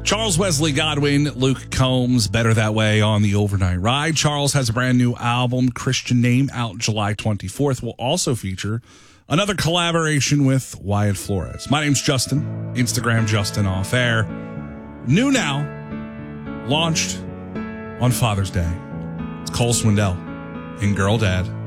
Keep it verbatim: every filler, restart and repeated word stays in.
Charles Wesley Godwin, Luke Combs, Better That Way on the Overnight Ride. Charles has a brand new album, Christian Name, out July twenty-fourth. Will also feature another collaboration with Wyatt Flores. My name's Justin, Instagram Justin Off Air. New now, launched on Father's Day. It's Cole Swindell and Girl Dad.